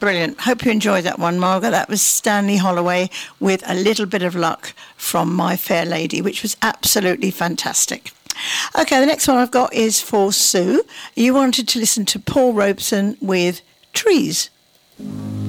Brilliant. Hope you enjoyed that one, Margaret. That was Stanley Holloway with A Little Bit of Luck from My Fair Lady, which was absolutely fantastic. Okay, the next one I've got is for Sue. You wanted to listen to Paul Robeson with Trees.